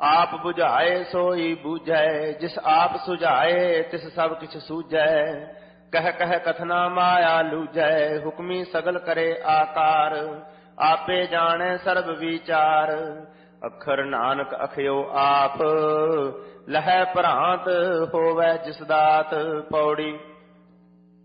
आप बुझाए सोई बूझै, जिस आप सुझाए तिस सब किछ सूझै। कह कह कथना माया लूझै, हुक्मी सगल करे आकार। आपे जाने सर्ब विचार, अखर नानक अखयो आप। लहै भ्रांत होवै जिस दात। पौड़ी